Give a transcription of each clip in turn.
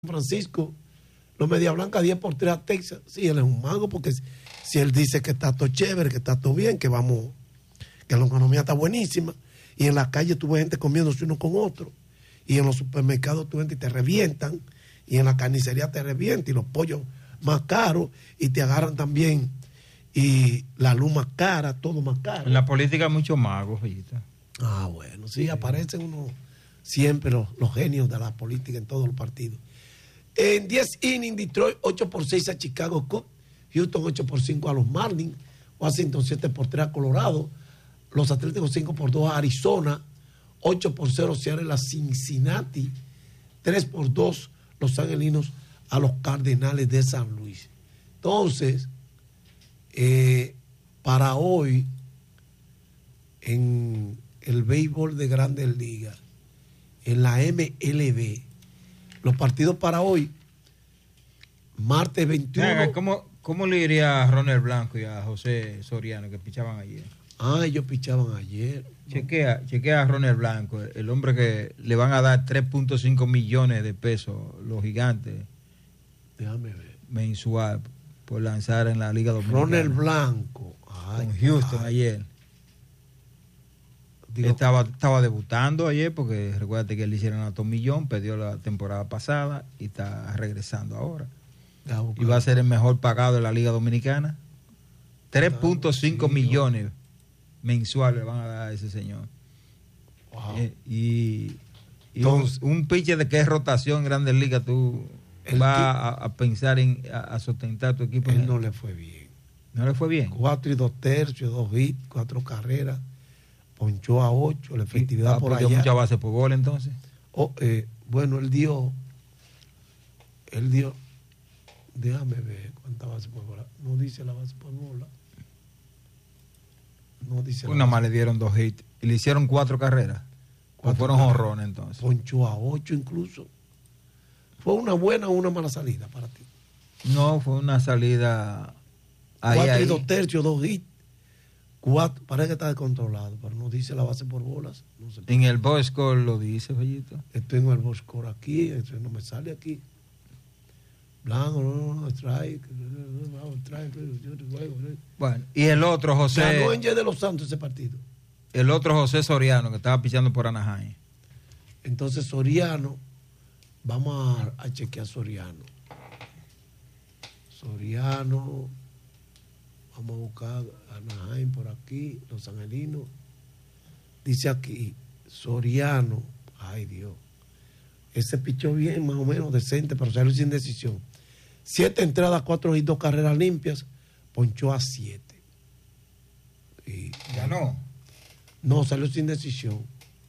Francisco, los Media Blanca 10-3 a Texas. Sí, él es un mago porque si él dice que está todo chévere, que está todo bien, que vamos, que la economía está buenísima, y en la calle tuve gente comiéndose uno con otro, y en los supermercados tuve gente y te revientan, y en la carnicería te revientan, y los pollos más caros, y te agarran también, y la luz más cara, todo más caro. En la política hay muchos magos, Fellita. Ah, bueno, sí, aparecen unos siempre los genios de la política en todos los partidos. En 10 innings, Detroit 8-6 a Chicago Cubs, Houston 8-5 a los Marlins, Washington 7-3 a Colorado, los Atléticos 5-2 a Arizona, 8-0 Seattle a Cincinnati, 3-2 los Angelinos a los Cardenales de San Luis. Entonces, para hoy, en el béisbol de Grandes Ligas, en la MLB, los partidos para hoy, martes 21. ¿Cómo le iría a Ronald Blanco y a José Soriano que pichaban ayer? Ah, ellos pichaban ayer. Chequea a Ronald Blanco, el hombre que le van a dar 3.5 millones de pesos los Gigantes. Déjame ver. Mensual por lanzar en la Liga Dominicana. Ronald Blanco. Ay, con Houston ayer. Estaba debutando ayer porque recuérdate que le hicieron a Tomillón, perdió la temporada pasada y está regresando ahora. Y va a ser el mejor pagado de la Liga Dominicana. 3.5 millones mensuales le van a dar a ese señor. Wow. Y un pitcher de que es rotación en Grandes Ligas, tú vas a pensar en a sustentar tu equipo. Él no le fue bien. ¿No le fue bien? 4 2/3, 2 hits, 4 carreras. Ponchó a 8, la efectividad por allá. ¿Mucha base por bola entonces? Bueno, él dio, déjame ver cuánta base por bola. No dice la base por bola. No dice. Una más le dieron 2 hits y le hicieron 4 carreras. Fueron jonrones entonces. Ponchó a 8 incluso. ¿Fue una buena o una mala salida para ti? No, fue una salida. 4 2/3, 2 hits. 4, parece que está descontrolado, pero no dice la base por bolas. No sé. En el box score lo dice, Fellito. Estoy en el box score aquí, eso no me sale aquí. Blanco, no, strike. Bueno, y el otro José. Ganó en de los Santos ese partido. El otro José Soriano que estaba pichando por Anaheim. Entonces Soriano, vamos a chequear Soriano. Vamos a buscar a Anaheim por aquí, Los Angelinos. Dice aquí, Soriano, ay Dios, ese pichó bien, más o menos decente, pero salió sin decisión. 7 entradas, 4 y 2 carreras limpias, ponchó a 7. ¿Ganó? No, salió sin decisión.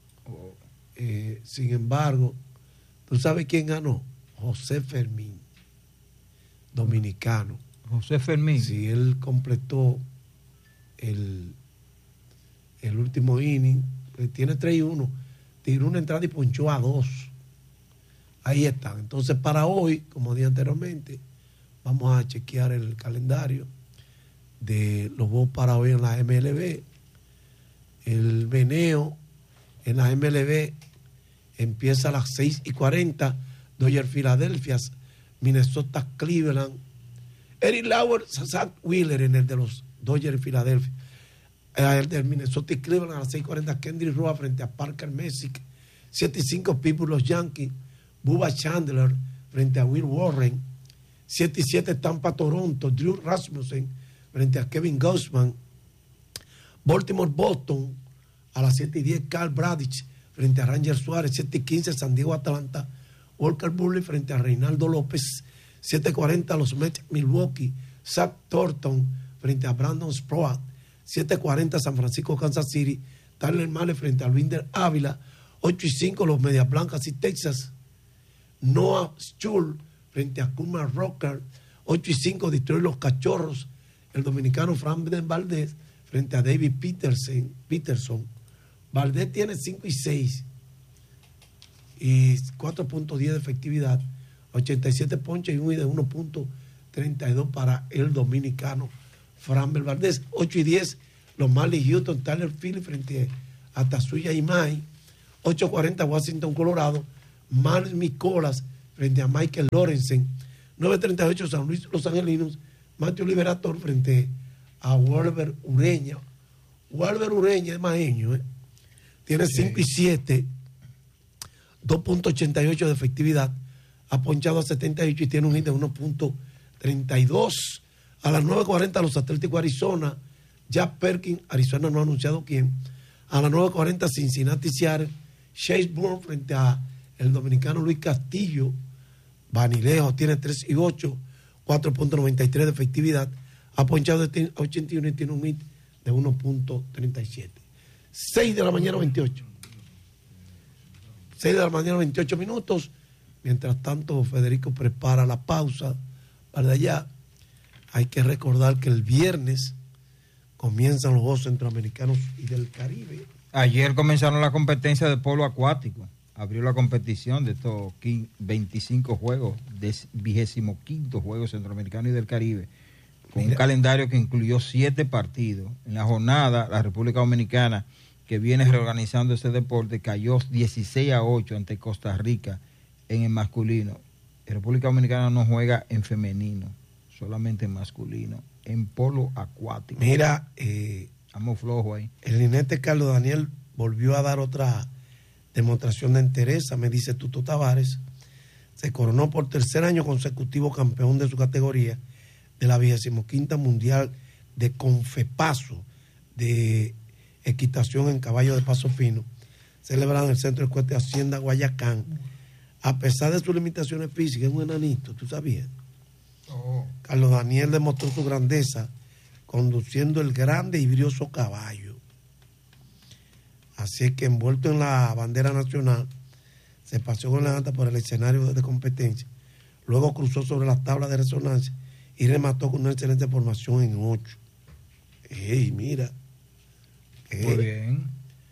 Sin embargo, ¿tú sabes quién ganó? José Fermín, dominicano. José Fermín. Sí, él completó el último inning. Tiene 3-1. Tiró una entrada y ponchó a 2. Ahí están. Entonces, para hoy, como dije anteriormente, vamos a chequear el calendario de los juegos para hoy en la MLB. El veneo en la MLB empieza a las 6:40. Dodgers Filadelfia, Minnesota Cleveland. Eric Lauer, Zach Wheeler en el de los Dodgers de Filadelfia. El del Minnesota y Cleveland a las 6:40. Kendrick Roa frente a Parker Messick. 7-5 Pittsburgh los Yankees. Bubba Chandler frente a Will Warren. 7-7 Tampa Toronto. Drew Rasmussen frente a Kevin Gausman. Baltimore Boston a las 7:10 Carl Bradich frente a Ranger Suárez. 7:15 San Diego Atlanta. Walker Buehler frente a Reinaldo López. 7:40 los Mets Milwaukee, Zach Thornton frente a Brandon Sproat. 7:40 San Francisco Kansas City, Tyler Mahle frente a Alvinder Ávila. 8:05 los Medias Blancas y Texas, Noah Schul frente a Kumar Rocker. 8:05 Detroit los Cachorros, el dominicano Framber Valdez frente a David Peterson. Valdez tiene 5-6 y 4.10 de efectividad. 87 ponches y un de 1.32 para el dominicano Framber Valdez. 8-10 los Marlins Houston, Tyler Phillips frente a Tatsuya Imai. 8:40 Washington, Colorado. Marlins Nicolas, frente a Michael Lorenzen. 9.38 San Luis Los Angelinos, Mateo Liberator frente a Walver Ureña. Walver Ureña es maeño, tiene 5-7, 2.88 de efectividad, ha ponchado a 78 y tiene un hit de 1.32. A las 9.40 los Atléticos Arizona, Jack Perkins, Arizona no ha anunciado quién. A las 9.40 Cincinnati Seattle, Chase Bourne frente a el dominicano Luis Castillo. Vanilejo tiene 3-8, 4.93 de efectividad, ha ponchado a 81 y tiene un hit de 1.37. 6 de la mañana 28. 6 de la mañana 28 minutos. Mientras tanto, Federico prepara la pausa para allá. Hay que recordar que el viernes comienzan los Juegos Centroamericanos y del Caribe. Ayer comenzaron la competencia de polo acuático. Abrió la competición de estos 25 juegos, de 25º Juegos Centroamericanos y del Caribe, con un calendario que incluyó 7 partidos. En la jornada, la República Dominicana, que viene reorganizando ese deporte, cayó 16-8 ante Costa Rica en el masculino. La República Dominicana no juega en femenino, solamente en masculino, en polo acuático. Mira, estamos flojos ahí. El linete Carlos Daniel volvió a dar otra demostración de entereza, me dice Tuto Tavares. Se coronó por tercer año consecutivo campeón de su categoría de la 25ª Mundial de Confepaso de equitación en caballo de paso fino, celebrado en el Centro de Ecuestre Hacienda Guayacán. A pesar de sus limitaciones físicas, es un enanito, ¿tú sabías? Carlos Daniel demostró su grandeza conduciendo el grande y brioso caballo. Así que, envuelto en la bandera nacional, se paseó con la anta por el escenario de competencia. Luego cruzó sobre las tablas de resonancia y remató con una excelente formación en 8. ¡Ey, mira! Muy bien.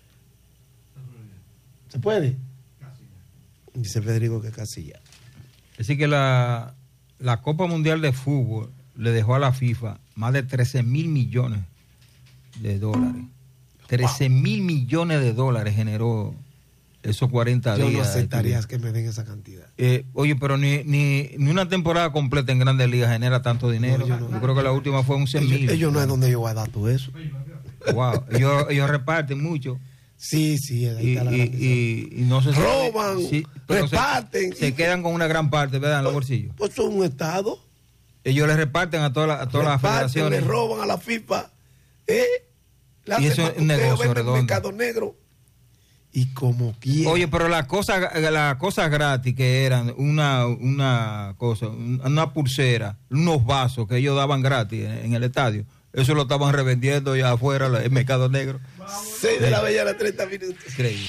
¿Se puede? Dice Federico que Casilla. Así que la Copa Mundial de Fútbol le dejó a la FIFA más de 13.000 millones de dólares. 13.000 millones de dólares generó esos 40 días. Yo no aceptaría que me den esa cantidad. Oye, pero ni una temporada completa en Grandes Ligas genera tanto dinero. No, yo creo que la última fue un 100.000. Ellos no es donde yo voy a dar todo eso. Wow, ellos reparten mucho. Sí, ahí está la y no se roban, sí, reparten. Se quedan con una gran parte, ¿verdad? En los bolsillos. Pues son un estado. Ellos les reparten a todas las federaciones. Le roban a la FIFA. Y eso es un negocio redondo. Mercado negro. Y como quiera. Oye, pero las cosas gratis que eran una pulsera, unos vasos que ellos daban gratis en el estadio, eso lo estaban revendiendo ya afuera en el mercado negro. 6 de la mañana, 30 minutos. Increíble.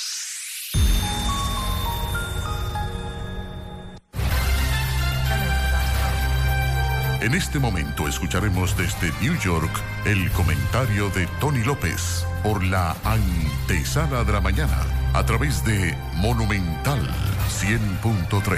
En este momento escucharemos desde New York el comentario de Tony López por la antesala de la mañana a través de Monumental 100.3.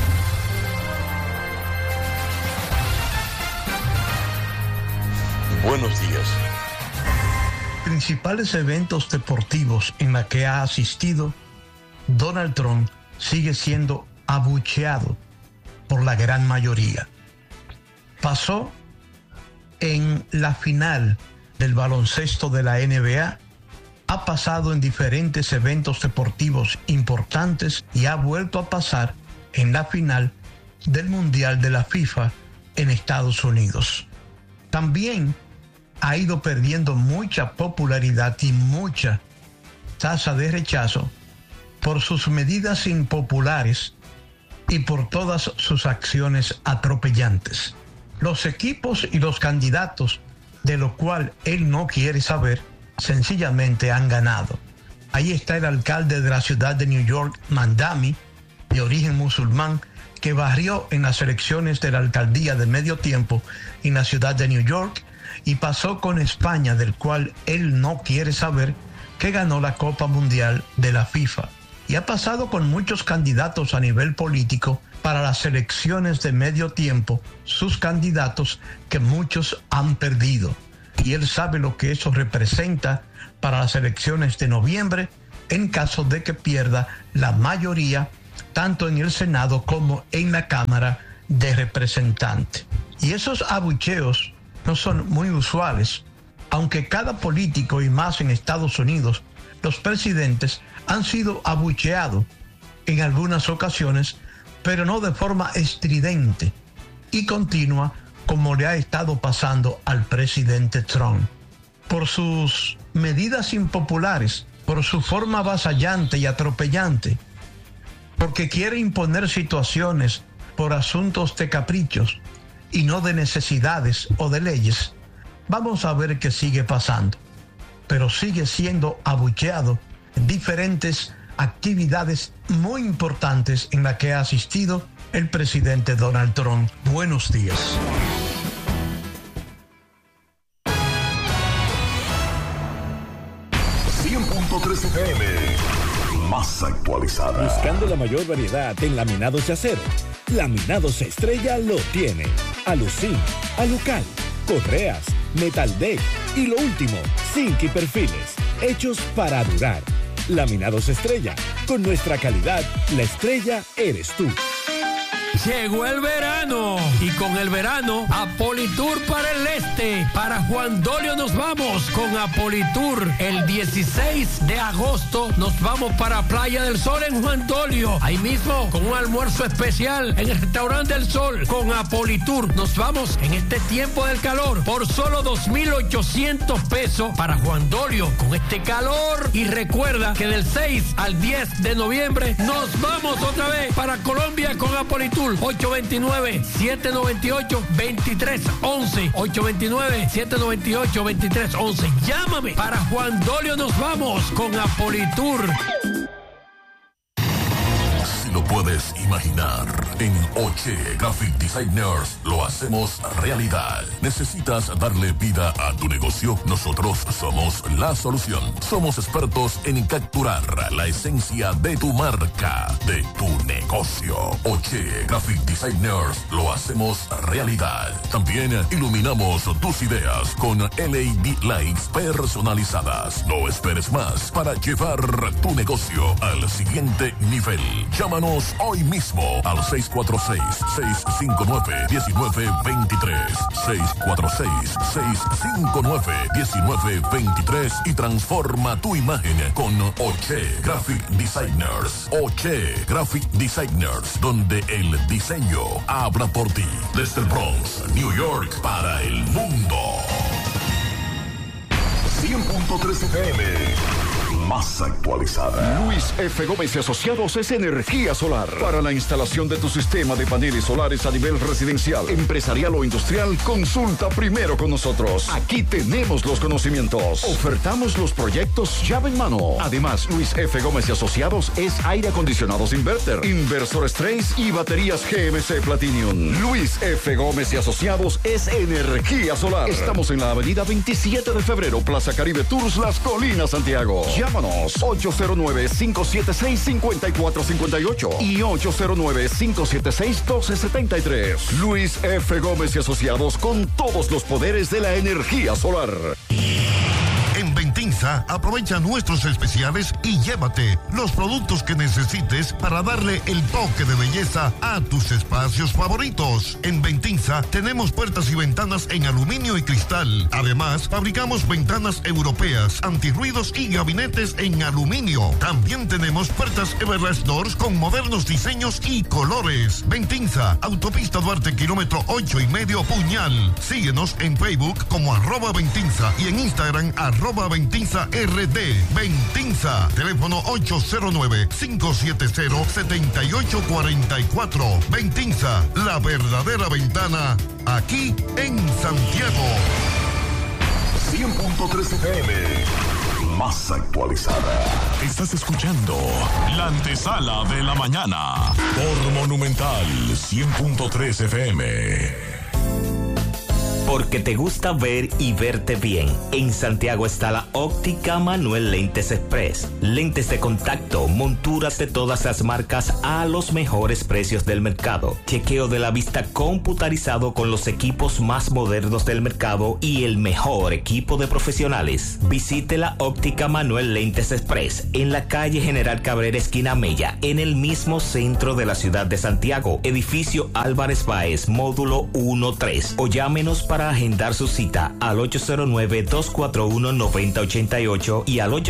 Buenos días. Principales eventos deportivos en la que ha asistido, Donald Trump sigue siendo abucheado por la gran mayoría. Pasó en la final del baloncesto de la NBA, ha pasado en diferentes eventos deportivos importantes y ha vuelto a pasar en la final del Mundial de la FIFA en Estados Unidos. También ha ido perdiendo mucha popularidad y mucha tasa de rechazo por sus medidas impopulares y por todas sus acciones atropellantes. Los equipos y los candidatos de lo cual él no quiere saber, sencillamente han ganado. Ahí está el alcalde de la ciudad de New York, Mandami, de origen musulmán, que barrió en las elecciones de la alcaldía de medio tiempo en la ciudad de New York, y pasó con España, del cual él no quiere saber, que ganó la Copa Mundial de la FIFA. Y ha pasado con muchos candidatos a nivel político para las elecciones de medio tiempo, sus candidatos que muchos han perdido. Y él sabe lo que eso representa para las elecciones de noviembre en caso de que pierda la mayoría tanto en el Senado como en la Cámara de Representantes. Y esos abucheos no son muy usuales, aunque cada político, y más en Estados Unidos, los presidentes han sido abucheados en algunas ocasiones, pero no de forma estridente y continua como le ha estado pasando al presidente Trump. Por sus medidas impopulares, por su forma avasallante y atropellante, porque quiere imponer situaciones por asuntos de caprichos y no de necesidades o de leyes, vamos a ver qué sigue pasando. Pero sigue siendo abucheado en diferentes actividades muy importantes en las que ha asistido el presidente Donald Trump. Buenos días. FM, más actualizada. Buscando la mayor variedad en laminados de acero. Laminados Estrella lo tiene. Alucin, Alucal, correas, metal deck y lo último, zinc y perfiles, hechos para durar. Laminados Estrella, con nuestra calidad, la estrella eres tú. Llegó el verano y con el verano Apolitour para el este. Para Juan Dolio nos vamos con Apolitour. El 16 de agosto nos vamos para Playa del Sol en Juan Dolio. Ahí mismo con un almuerzo especial en el Restaurante del Sol con Apolitour. Nos vamos en este tiempo del calor por solo 2,800 pesos para Juan Dolio con este calor. Y recuerda que del 6 al 10 de noviembre nos vamos otra vez para Colombia con Apolitour. 829-798-2311. 829-798-2311. Llámame. Para Juan Dolio nos vamos con Apolitour. Si lo puedes imaginar, en Oche Graphic Designers lo hacemos realidad. ¿Necesitas darle vida a tu negocio? Nosotros somos la solución. Somos expertos en capturar la esencia de tu marca, de tu negocio. Oche Graphic Designers lo hacemos realidad. También iluminamos tus ideas con LED lights personalizadas. No esperes más para llevar tu negocio al siguiente nivel. Llámanos hoy mismo al 646-659-1923. 646-659-1923 y transforma tu imagen con Oche Graphic Designers. Oche Graphic Designers, donde el diseño habla por ti. Desde el Bronx, New York, para el mundo. 100.3 FM. Más actualizada. Luis F. Gómez y Asociados es energía solar. Para la instalación de tu sistema de paneles solares a nivel residencial, empresarial o industrial, consulta primero con nosotros. Aquí tenemos los conocimientos. Ofertamos los proyectos llave en mano. Además, Luis F. Gómez y Asociados es aire acondicionados inverter, inversores Trace y baterías GMC Platinum. Luis F. Gómez y Asociados es energía solar. Estamos en la avenida 27 de febrero, Plaza Caribe Tours, Las Colinas, Santiago. Llámanos 809-576-5458 y 809-576-1273. Luis F. Gómez y Asociados, con todos los poderes de la energía solar. En Ventinza, aprovecha nuestros especiales y llévate los productos que necesites para darle el toque de belleza a tus espacios favoritos. En Ventinza tenemos puertas y ventanas en aluminio y cristal. Además, fabricamos ventanas europeas, antirruidos y gabinetes en aluminio. También tenemos puertas Everlast Doors con modernos diseños y colores. Ventinza, Autopista Duarte, kilómetro 8,5 Puñal. Síguenos en Facebook como @Ventinza y en Instagram @Ventinza RD. Ventinza, teléfono 809-570-7844. Ventinza, la verdadera ventana, aquí en Santiago. 100.3 FM, más actualizada. Estás escuchando la antesala de la mañana por Monumental 100.3 FM. Porque te gusta ver y verte bien. En Santiago está la Óptica Manuel Lentes Express. Lentes de contacto, monturas de todas las marcas a los mejores precios del mercado. Chequeo de la vista computarizado con los equipos más modernos del mercado y el mejor equipo de profesionales. Visite la Óptica Manuel Lentes Express en la calle General Cabrera, esquina Mella, en el mismo centro de la ciudad de Santiago. Edificio Álvarez Báez, módulo 1-3. O llámenos para agendar su cita al 809-241-9088 y al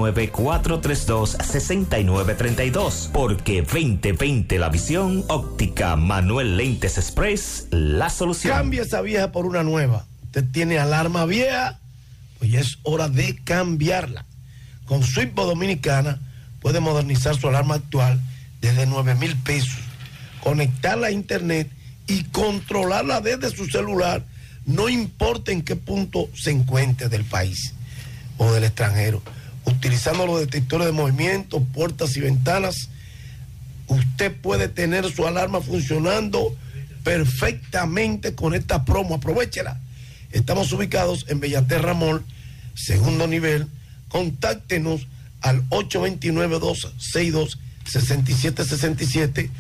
809-432-6932. Porque 2020 la visión, Óptica Manuel Lentes Express, la solución. Cambia esa vieja por una nueva. Usted tiene alarma vieja, pues ya es hora de cambiarla. Con Switchbox Dominicana puede modernizar su alarma actual desde 9,000 pesos, conectarla a internet y controlarla desde su celular, no importa en qué punto se encuentre del país o del extranjero. Utilizando los detectores de movimiento, puertas y ventanas, usted puede tener su alarma funcionando perfectamente con esta promo. Aprovechela. Estamos ubicados en Bellaterra Mall, segundo nivel. Contáctenos al 829-262-6767,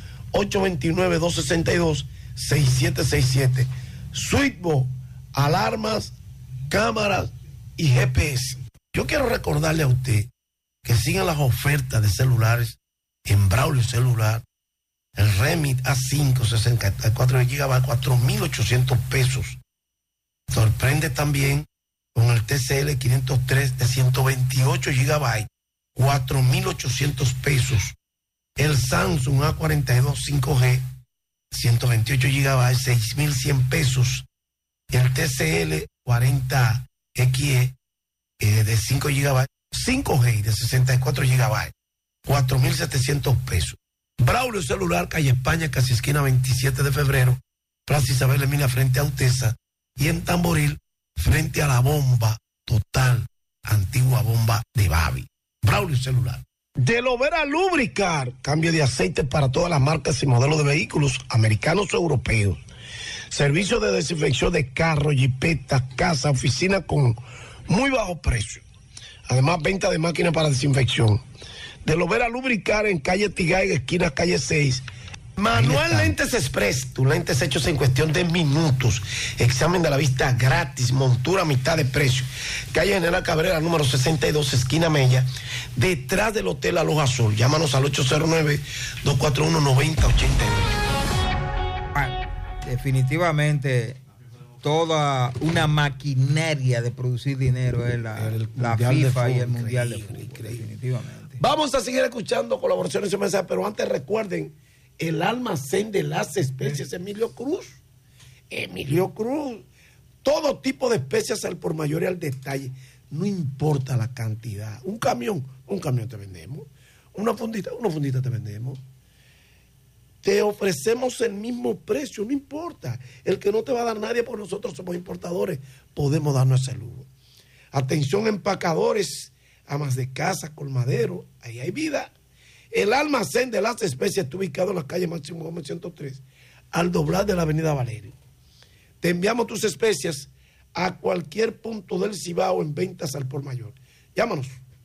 829-262-6767. Switchbox, alarmas, cámaras y GPS. Yo quiero recordarle a usted que sigan las ofertas de celulares en Braulio Celular. El Remit A5 64 GB, 4,800 pesos. Sorprende también con el TCL 503 de 128 GB, 4,800 pesos. El Samsung A42 5G, 128 GB, 6,100 pesos. El TCL 40XE de 5 GB, 5G de 64 GB, 4,700 pesos. Braulio Celular, calle España, casi esquina 27 de febrero, Plaza Isabel Emina frente a Utesa, y en Tamboril frente a la bomba total, antigua bomba de Babi. Braulio Celular. De Lovera Lubricar, cambio de aceite para todas las marcas y modelos de vehículos americanos o europeos. Servicio de desinfección de carros, jipetas, casa, oficina con muy bajo precio. Además, venta de máquinas para desinfección. De Lovera Lubricar en calle Tigay, esquina calle 6. Manuel Lentes Express, tus lentes hechos en cuestión de minutos. Examen de la vista gratis, montura a mitad de precio. Calle General Cabrera, número 62, esquina Mella, detrás del Hotel Aloha Azul. Llámanos al 809-241-9088. Definitivamente, toda una maquinaria de producir dinero es la FIFA y el Mundial de Fútbol. Definitivamente. Vamos a seguir escuchando colaboraciones y mensajes, pero antes recuerden el almacén de las especias Emilio Cruz. Emilio Cruz. Todo tipo de especias al por mayor y al detalle. No importa la cantidad. Un camión te vendemos. Una fundita te vendemos. Te ofrecemos el mismo precio, no importa. El que no te va a dar nadie, por nosotros somos importadores, podemos darnos ese lujo. Atención, empacadores, amas de casa, colmaderos, ahí hay vida. El almacén de las especies está ubicado en la calle Máximo Gómez 103, al doblar de la avenida Valerio. Te enviamos tus especias a cualquier punto del Cibao en ventas al por mayor. Llámanos,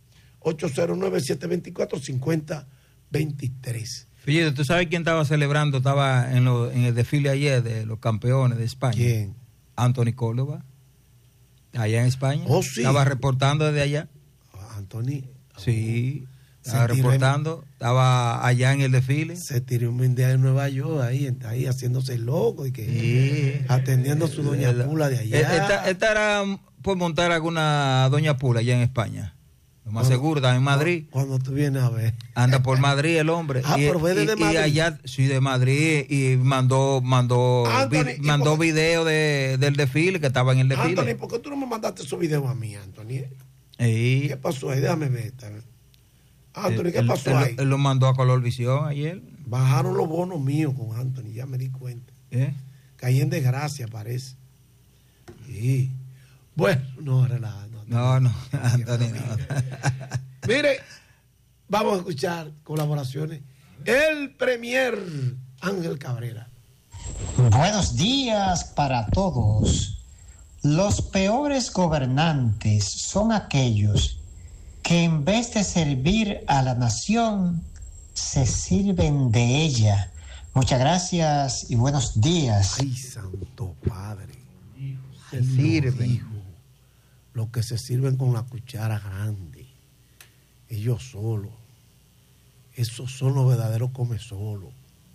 809-724-5023. Fíjate, ¿tú sabes quién estaba celebrando? Estaba en el desfile ayer de los campeones de España. ¿Quién? Anthony Córdoba, allá en España. Oh, sí. Estaba reportando desde allá. Anthony. Sí. Estaba reportando, estaba allá en el desfile. Se tiró un día en Nueva York, ahí haciéndose loco y que atendiendo a su doña Pula de allá. Esta era por montar alguna doña Pula allá en España. Lo más seguro, está en Madrid. Cuando tú vienes a ver. Anda por Madrid el hombre. Pero ve desde Madrid. Y allá, sí, de Madrid, y mandó video del desfile, que estaba en el desfile. Anthony, ¿por qué tú no me mandaste esos videos a mí, Anthony? Sí. ¿Qué pasó ahí? Déjame ver. Anthony, ¿qué pasó ahí? Él lo mandó a Color Visión ayer. Bajaron los bonos míos con Anthony, ya me di cuenta. Caí en desgracia, parece. Sí. Bueno, no, relaja. No, Anthony, no. Mire, vamos a escuchar colaboraciones. El Premier Ángel Cabrera. Buenos días para todos. Los peores gobernantes son aquellos que en vez de servir a la nación, se sirven de ella. Muchas gracias y buenos días. Ay, Santo Padre. Se sirven. Los que se sirven con la cuchara grande. Ellos solos. Esos son los verdaderos comesolos.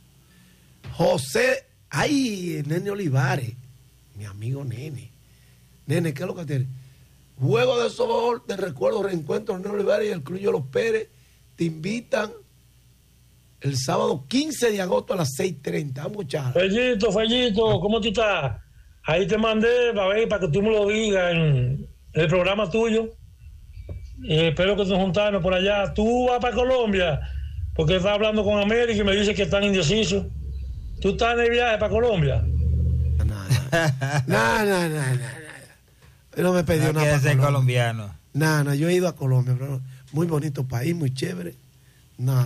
José, ay, Nene Olivares, mi amigo Nene. Nene, ¿qué es lo que tiene? Juego de softball, de recuerdo, reencuentro Nene Olivares y el Club Los Pérez te invitan el sábado 15 de agosto a las 6:30, muchachos. Fellito, ¿cómo tú estás? Ahí te mandé para que tú me lo digas en el programa tuyo. Espero que nos juntemos por allá. Tú vas para Colombia, porque estás hablando con América y me dice que están indecisos. ¿Tú estás en el viaje para Colombia? No. No me pidió nada. No ser colombiano. No, yo he ido a Colombia, pero muy bonito país, muy chévere. No.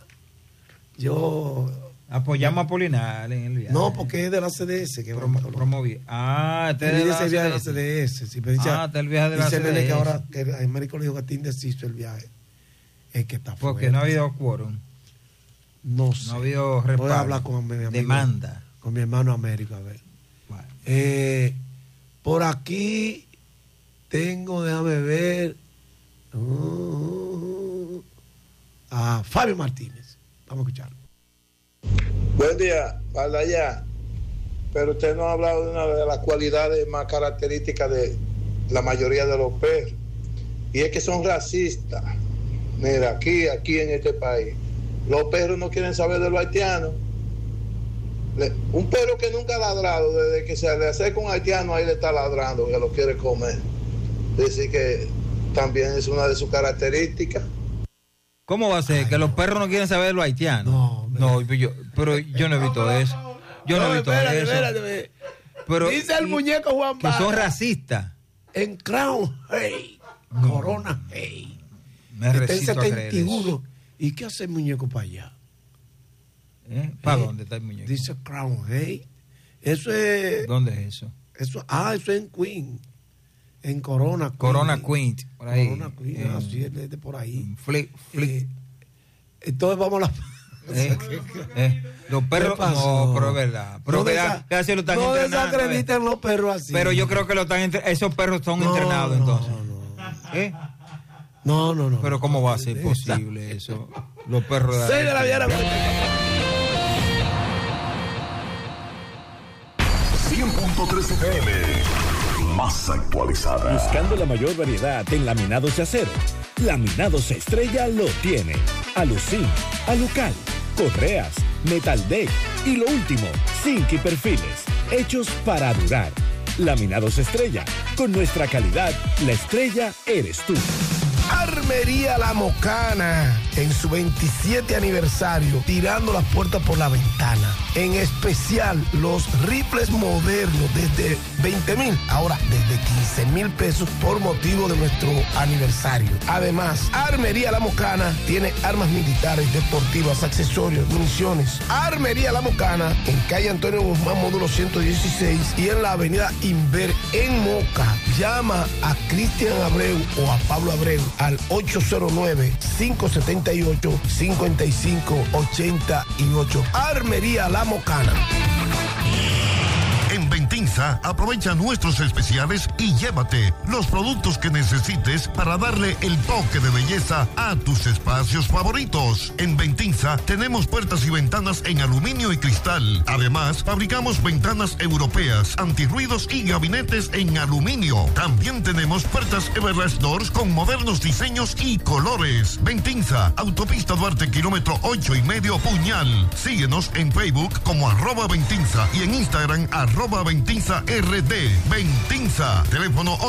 Yo... Apoyamos a Polinar en el viaje. No, porque es de la CDS que promoví. Este es de la CDS. Si me dice, está el viaje de la CDS. Dice que ahora que el médico le dijo que está indeciso el viaje. Es que está fuerte. Porque no ha habido quórum. No sé. No ha habido respaldo. Voy a hablar con mi amigo, demanda. Con mi hermano Américo, a ver. Bueno. Por aquí tengo, déjame ver, a Fabio Martínez. Vamos a escucharlo. Buen día, para allá. Pero usted no ha hablado de una de las cualidades más características de la mayoría de los perros. Y es que son racistas. Mira, aquí en este país, los perros no quieren saber de los haitianos. Un perro que nunca ha ladrado, desde que se le acerca un haitiano, ahí le está ladrando, que lo quiere comer. Decir que también es una de sus características. ¿Cómo va a ser? ¿Que los perros no quieren saber de los haitianos? No, pero yo no he visto eso. Yo no he visto eso. Espérate. Pero, dice el muñeco Juan que son racistas. En Crown Hey, Corona Hey. Me resisto está en 71. a creer eso. ¿Y qué hace el muñeco para allá? ¿Para dónde está el muñeco? Dice Crown Hey. Eso es... ¿Dónde es eso? Eso es en Queen. En Corona Queen. Corona Queen. Por ahí. Corona Queen, así es de por ahí. Flick. Entonces vamos a la... Los perros no, pero es verdad. Pero no desacrediten los perros así. Pero yo creo que esos perros son entrenados entonces. No. Pero ¿cómo va a ser posible eso? Los perros de 6 de la mañana. 100.3 FM, más actualizada. Buscando la mayor variedad en laminados de acero. Laminados Estrella lo tiene. Alucin, Alucal, correas, metal deck y lo último, zinc y perfiles, hechos para durar. Laminados Estrella, con nuestra calidad, la estrella eres tú. Armería La Mocana, en su 27 aniversario, tirando las puertas por la ventana. En especial, los rifles modernos desde 20,000, ahora desde 15,000 pesos por motivo de nuestro aniversario. Además, Armería La Mocana tiene armas militares, deportivas, accesorios, municiones. Armería La Mocana, en calle Antonio Guzmán, módulo 116 y en la avenida Inver, en Moca. Llama a Cristian Abreu o a Pablo Abreu al 809-578-5588. Armería La Mocana. En Ventinza, aprovecha nuestros especiales y llévate los productos que necesites para darle el toque de belleza a tus espacios favoritos. En Ventinza tenemos puertas y ventanas en aluminio y cristal. Además, fabricamos ventanas europeas, antirruidos y gabinetes en aluminio. También tenemos puertas Everlast Doors con modernos diseños y colores. Ventinza, Autopista Duarte, kilómetro 8,5 Puñal. Síguenos en Facebook como @Ventinza y en Instagram @Ventinza RD. Ventinza, teléfono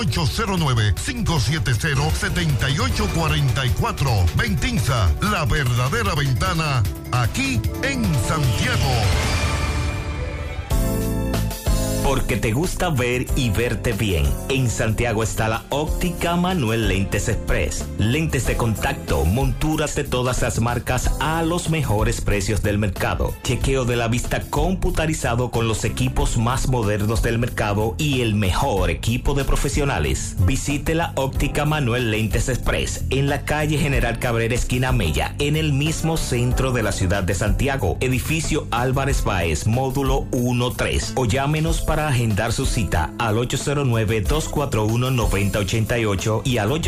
809-570-7844. Ventinza, la verdadera ventana, aquí en Santiago. Porque te gusta ver y verte bien. En Santiago está la Óptica Manuel Lentes Express. Lentes de contacto, monturas de todas las marcas a los mejores precios del mercado. Chequeo de la vista computarizado con los equipos más modernos del mercado y el mejor equipo de profesionales. Visite la Óptica Manuel Lentes Express en la calle General Cabrera, esquina Mella, en el mismo centro de la ciudad de Santiago, edificio Álvarez Báez, módulo 1-3, o llámenos para agendar su cita al 809-241-9088 y al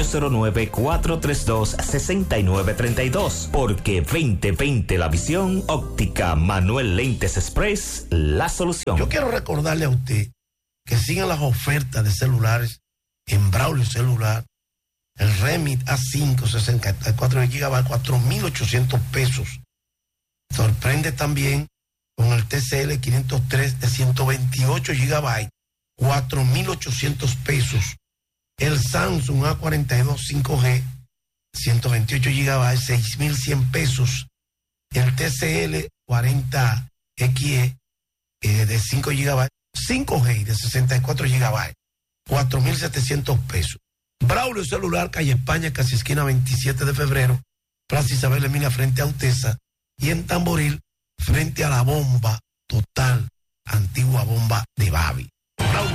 809-432-6932, porque 2020 la visión. Óptica Manuel Lentes Express, la solución. Yo quiero recordarle a usted que sigan las ofertas de celulares en Braulio Celular. El Remit A5 64 GB, 4.800 pesos. Sorprende también con el TCL 503 de 128 GB, 4.800 pesos. El Samsung A42 5G, 128 GB, 6.100 pesos. El TCL 40XE de 5 GB, 5G de 64 GB, 4.700 pesos. Braulio Celular, calle España, casi esquina 27 de febrero, Plaza Isabel Emilia frente a Utesa, y en Tamboril frente a la bomba total, antigua bomba de Babi. Braulio.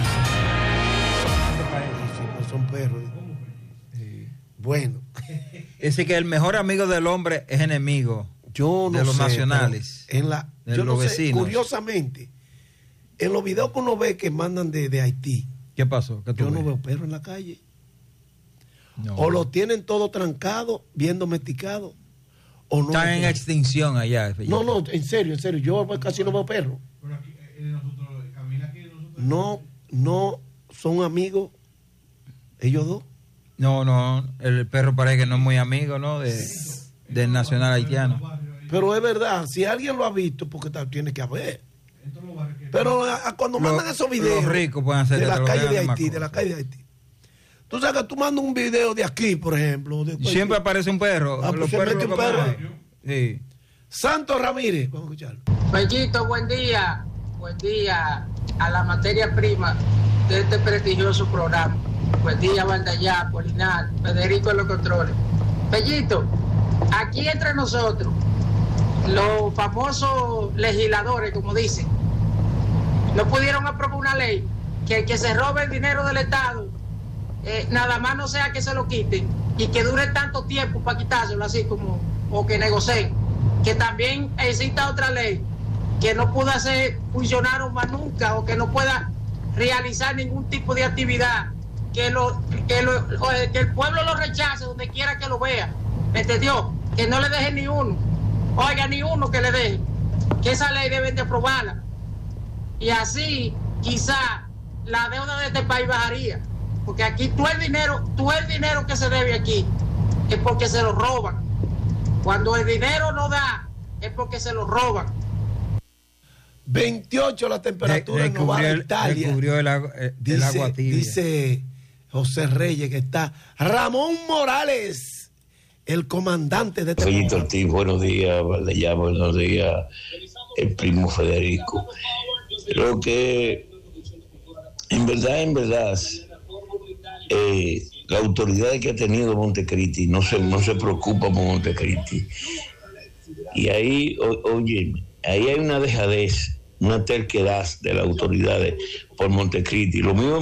Son perros. Bueno. Dice que el mejor amigo del hombre es enemigo de los nacionales, de los vecinos. Curiosamente, en los videos que uno ve que mandan de Haití, ¿qué pasó? Yo no veo perros en la calle. No. O lo tienen todo trancado, bien domesticado, o no. Están en extinción allá. No, en serio, yo casi no veo perros. Pero aquí, nosotros, Camila, aquí nosotros... No son amigos ellos dos. No, el perro parece que no es muy amigo, ¿no? Del nacional haitiano. Pero es verdad, si alguien lo ha visto, porque tiene que haber. Pero cuando mandan esos videos los ricos pueden hacer de la calle de Haití, tú sabes que tú mandas un video de aquí, por ejemplo. Siempre aparece un perro. Pues se mete un perro. Sí. Santos Ramírez, vamos a escucharlo. Bellito, buen día. Buen día a la materia prima de este prestigioso programa. Buen día, Bandayá, Polinar, Federico en los controles. Bellito, aquí entre nosotros, los famosos legisladores, como dicen, no pudieron aprobar una ley que el que se robe el dinero del Estado, nada más no sea que se lo quiten y que dure tanto tiempo para quitárselo, así como, o que negocien. Que también exista otra ley que no pueda hacer funcionar más nunca, o que no pueda realizar ningún tipo de actividad, que el pueblo lo rechace donde quiera que lo vea, ¿me entendió? Que no le dejen ni uno, oiga, ni uno que le deje, que esa ley deben de aprobarla, y así quizá la deuda de este país bajaría, porque aquí todo el dinero que se debe aquí es porque se lo roban. Cuando el dinero no da es porque se lo roban. 28 la temperatura en Novara, Italia. Descubrió el agua tibia. Dice José Reyes que está Ramón Morales, el comandante de este Fellito Ortiz, buenos días, Valdellá, buenos días, el primo Federico. Creo que en verdad, la autoridad que ha tenido Montecristi no se preocupa por Montecristi. Y ahí, oye, ahí hay una dejadez, una terquedad de las autoridades por Montecristi. Los mismos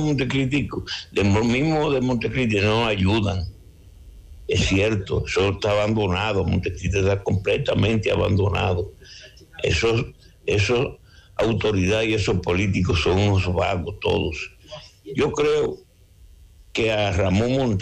de Montecristi no ayudan. Es cierto, eso está abandonado, Montecristi está completamente abandonado. Esos autoridades y esos políticos son unos vagos todos. Yo creo que a Ramón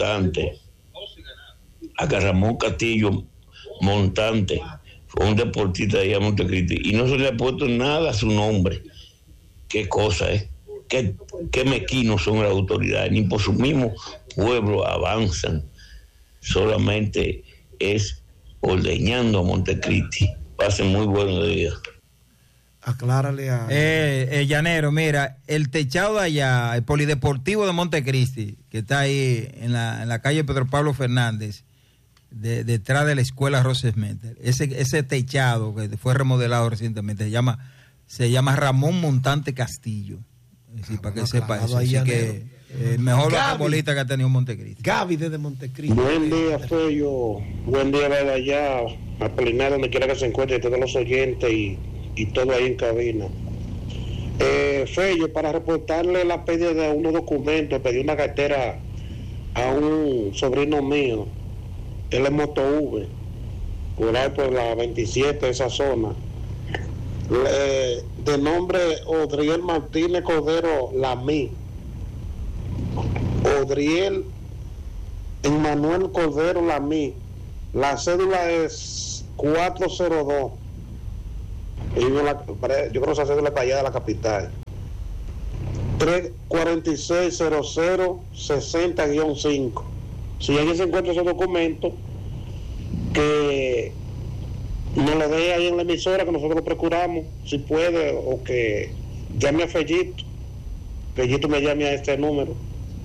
Castillo Montante, fue un deportista de allá de Montecristi, y no se le ha puesto nada a su nombre. Qué cosa es, qué mequinos son las autoridades, ni por su mismo pueblo avanzan, solamente es ordeñando a Montecristi. Pasen muy buenos días. Aclárale a... Llanero, mira, el techado de allá, el polideportivo de Montecristi, que está ahí en la calle Pedro Pablo Fernández, detrás de la escuela Rosesmeter, ese techado que fue remodelado recientemente, se llama Ramón Montante Castillo. Sí, para que sepa eso. Así que mejor basquetbolista que ha tenido Montecristi. Gaby desde Montecristi. Buen día, Fello. Buen día desde allá, a Apolinar, donde quiera que se encuentre, todos los oyentes y todo ahí en cabina. Fello, para reportarle la pérdida de unos documentos, pedí una cartera a un sobrino mío. Él es Moto V, por ahí por la 27, esa zona. De nombre Odriel Martínez Cordero Lamí. Odriel Emmanuel Cordero Lamí. La cédula es 402. Yo creo que esa cédula está allá de la capital. 346-00-60-5. Si alguien se encuentra ese documento, que nos lo dé ahí en la emisora, que nosotros lo procuramos, si puede, o que llame a Fellito. Fellito me llame a este número.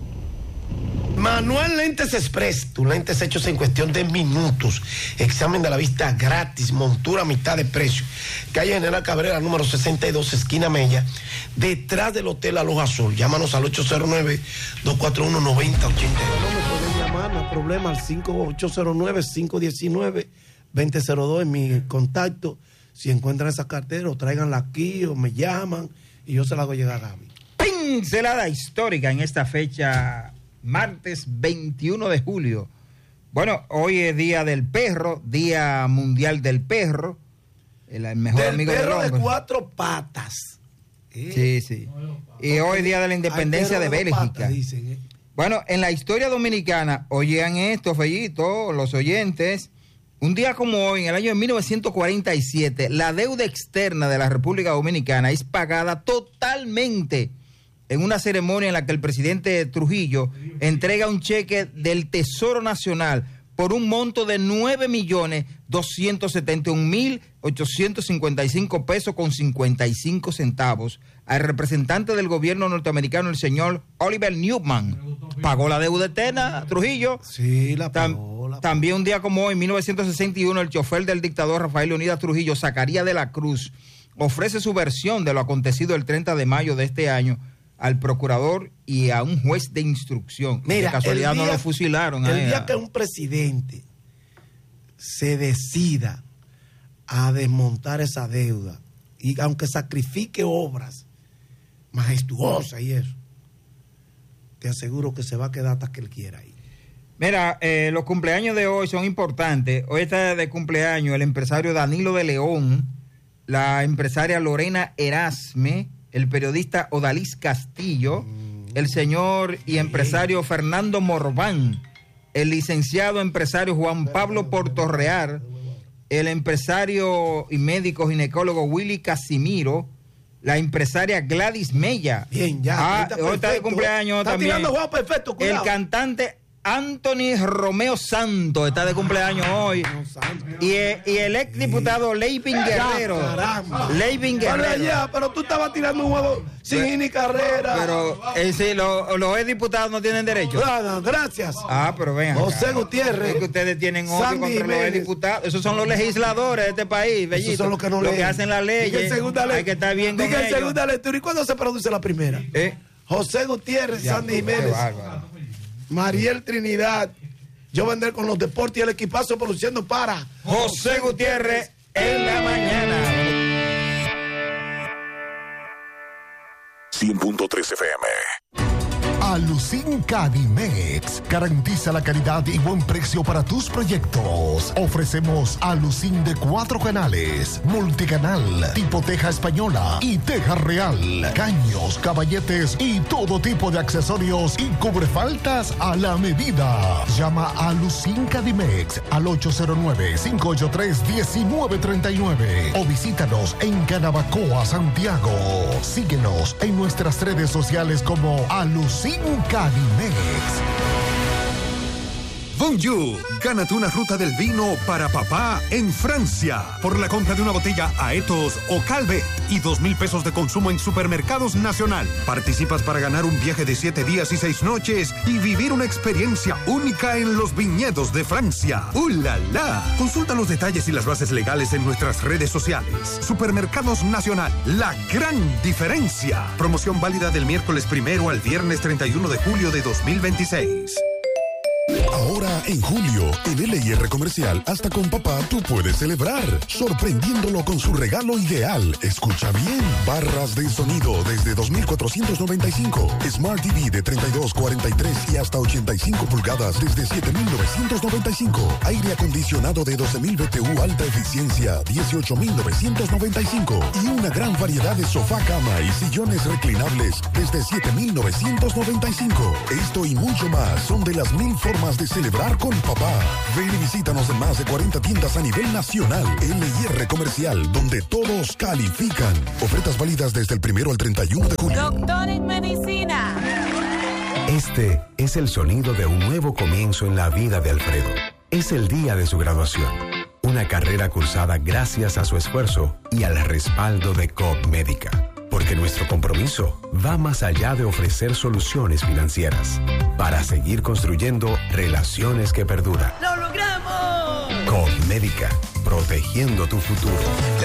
Manuel Lentes Express, tus lentes hechos en cuestión de minutos. Examen de la vista gratis, montura a mitad de precio. Calle General Cabrera, número 62, esquina Mella, detrás del Hotel Aloha Azul. Llámanos al 809-241-9080. No me pueden llamar, no hay problema, al 809-519-2002 en mi contacto. Si encuentran esa cartera, o tráiganla aquí, o me llaman, y yo se la hago llegar a Gaby. Pincelada histórica en esta fecha, martes 21 de julio. Bueno, hoy es Día del Perro, Día Mundial del Perro. El mejor del amigo perro del de cuatro patas. Sí, sí. Y hoy es Día de la Independencia de Bélgica. Patas, dicen, Bueno, en la historia dominicana, oigan esto, Fellito, los oyentes. Un día como hoy, en el año de 1947, la deuda externa de la República Dominicana es pagada totalmente en una ceremonia en la que el presidente Trujillo entrega un cheque del Tesoro Nacional por un monto de 9.271.855 pesos con 55 centavos al representante del gobierno norteamericano, el señor Oliver Newman. ¿Pagó la deuda eterna, Trujillo? Sí, la pagó. También un día como hoy, en 1961, el chofer del dictador Rafael Leonidas Trujillo, Zacarías de la Cruz, ofrece su versión de lo acontecido el 30 de mayo de este año al procurador y a un juez de instrucción. Mira, de casualidad no lo fusilaron. El día que un presidente se decida a desmontar esa deuda, y aunque sacrifique obras majestuosas y eso, te aseguro que se va a quedar hasta que él quiera ir. Mira, los cumpleaños de hoy son importantes. Hoy está de cumpleaños el empresario Danilo de León, la empresaria Lorena Erasme, el periodista Odalis Castillo, el señor y empresario Fernando Morván, el licenciado empresario Juan Pablo Portorreal, el empresario y médico ginecólogo Willy Casimiro, la empresaria Gladys Mella. Bien, ya. Hoy está de cumpleaños está también. Tirando juego perfecto, el cantante Anthony Romeo Santos está de cumpleaños hoy. Y el ex diputado Leivin Guerrero. Leivin Guerrero. Pero tú estabas tirando un juego sin ni carrera. Pero sí, los ex diputados no tienen derecho. No, gracias. Pero vean. José Gutiérrez. Es que ustedes tienen odio contra los ex diputados. Esos son los legisladores de este país, Bellito. Esos son los que no leen. Los que hacen las leyes. Hay que estar bien con ellos. Diga en segunda lectura. ¿Y cuándo se produce la primera? José Gutiérrez, Sandy Jiménez. Mariel Trinidad, yo vendré con los deportes y el equipazo produciendo para José Gutiérrez en la mañana. 100.3 FM. Alucin Cadimex garantiza la calidad y buen precio para tus proyectos. Ofrecemos Alucin de 4 canales, multicanal, tipo teja española y teja real, caños, caballetes y todo tipo de accesorios y cubrefaltas a la medida. Llama a Alucin Cadimex al 809-583-1939 o visítanos en Canabacoa, Santiago. Síguenos en nuestras redes sociales como Alucin Cadimex. Bonjour, gánate una ruta del vino para papá en Francia por la compra de una botella Aetos o Calvet y 2,000 pesos de consumo en Supermercados Nacional. Participas para ganar un viaje de 7 días y 6 noches y vivir una experiencia única en los viñedos de Francia. ¡Uh, la, la! Consulta los detalles y las bases legales en nuestras redes sociales. Supermercados Nacional, la gran diferencia. Promoción válida del miércoles 1 al viernes 31 de julio de 2026. Ahora en julio, en LIR Comercial, hasta con papá tú puedes celebrar, sorprendiéndolo con su regalo ideal. Escucha bien, barras de sonido desde 2,495, Smart TV de 32, 43 y hasta 85 pulgadas desde 7,995, aire acondicionado de 12,000 BTU alta eficiencia, 18,995 y una gran variedad de sofá, cama y sillones reclinables desde 7,995. Esto y mucho más son de las 1000 formas de celebrar con papá. Ven y visítanos en más de 40 tiendas a nivel nacional. LIR Comercial, donde todos califican. Ofertas válidas desde el 1 al 31 de julio. Doctor en Medicina. Este es el sonido de un nuevo comienzo en la vida de Alfredo. Es el día de su graduación. Una carrera cursada gracias a su esfuerzo y al respaldo de Coop Médica. Porque nuestro compromiso va más allá de ofrecer soluciones financieras para seguir construyendo relaciones que perduran. ¡Lo logramos! Coop Médica, protegiendo tu futuro.